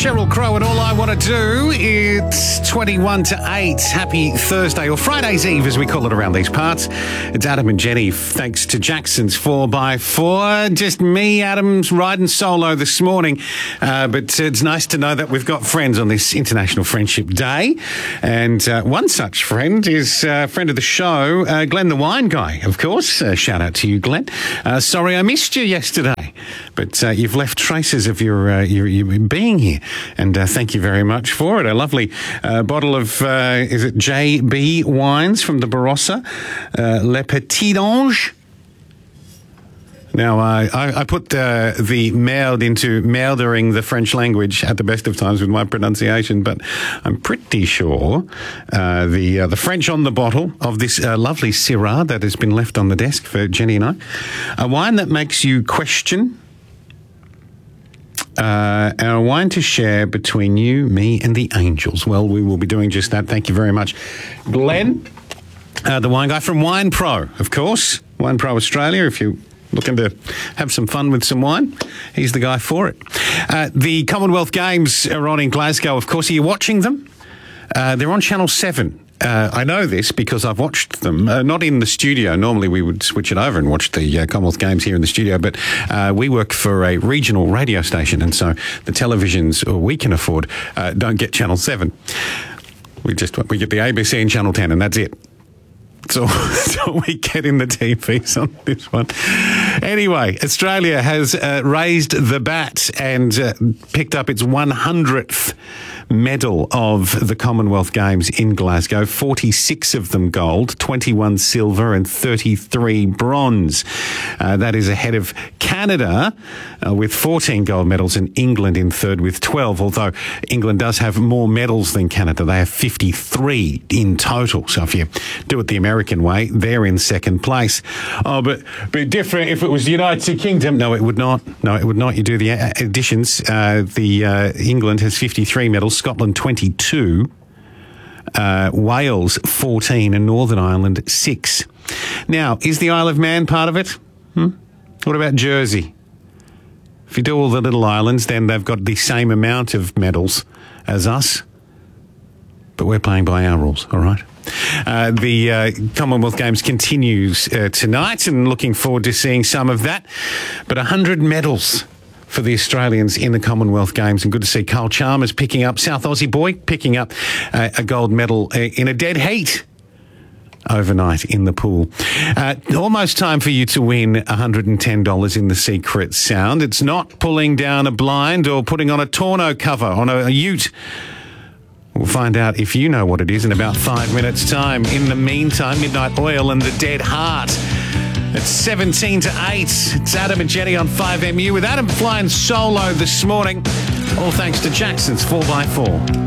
Sheryl Crow and All I Want to Do. It's 21 to 8. Happy Thursday, or Friday's Eve as we call it around these parts. It's Adam and Jenny, thanks to Jackson's 4x4. Just me, Adam's riding solo this morning. But it's nice to know that we've got friends on this International Friendship Day. And one such friend is a friend of the show, Glenn the Wine Guy, of course. Shout out to you, Glenn. Sorry I missed you yesterday, but you've left traces of your being here, and thank you very much for it. A lovely bottle of, is it JB wines from the Barossa, Le Petit Ange. Now, I put the merde into merdering the French language at the best of times with my pronunciation, but I'm pretty sure the French on the bottle of this lovely Syrah that has been left on the desk for Jenny and I, a wine that makes you question, and a wine to share between you, me, and the angels. Well, we will be doing just that. Thank you very much, Glenn, the wine guy from Wine Pro, of course. Wine Pro Australia, if you're looking to have some fun with some wine, he's the guy for it. The Commonwealth Games are on in Glasgow, of course. Are you watching them? They're on Channel 7. I know this because I've watched them, not in the studio. Normally we would switch it over and watch the Commonwealth Games here in the studio, but we work for a regional radio station, and so the televisions we can afford don't get Channel 7. We get the ABC and Channel 10, and that's it. So we get in the TVs on this one. Anyway, Australia has raised the bat and picked up its 100th medal of the Commonwealth Games in Glasgow. 46 of them gold, 21 silver and 33 bronze. That is ahead of Canada with 14 gold medals and England in third with 12, although England does have more medals than Canada. They have 53 in total. So if you do it the American way, they're in second place. Oh, but be different if it was the United Kingdom. No, it would not. No, it would not. You do the additions. England has 53 medals, Scotland 22, Wales 14, and Northern Ireland 6. Now, is the Isle of Man part of it? What about Jersey? If you do all the little islands, then they've got the same amount of medals as us, but we're playing by our rules, all right? The Commonwealth Games continues tonight, and looking forward to seeing some of that. But 100 medals for the Australians in the Commonwealth Games, and good to see Carl Chalmers picking up, South Aussie boy, picking up a gold medal in a dead heat overnight in the pool. Almost time for you to win $110 in the Secret Sound. It's not pulling down a blind or putting on a tonneau cover on a ute. We'll find out if you know what it is in about 5 minutes' time. In the meantime, Midnight Oil and The Dead Heart. It's 17 to 8. It's Adam and Jenny on 5MU with Adam flying solo this morning. All thanks to Jackson's 4x4.